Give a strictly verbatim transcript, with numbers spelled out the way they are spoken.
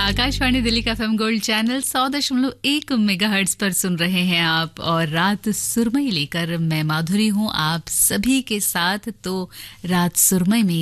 आकाशवाणी दिल्ली का FM gold channel सौ दशमलव एक मेगाहर्ट्ज पर सुन रहे हैं आप और रात सुरमई लेकर मैं माधुरी हूं आप सभी के साथ। तो रात सुरमई में